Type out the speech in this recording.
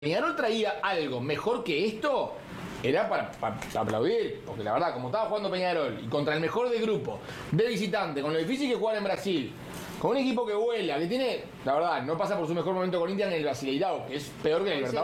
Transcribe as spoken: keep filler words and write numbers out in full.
Peñarol traía algo mejor que esto, era para, para aplaudir, porque la verdad, como estaba jugando Peñarol y contra el mejor del grupo, de visitante, con lo difícil que jugar en Brasil, con un equipo que vuela, que tiene, la verdad, no pasa por su mejor momento Corinthians en el Brasileirao, que es peor que el Libertadores.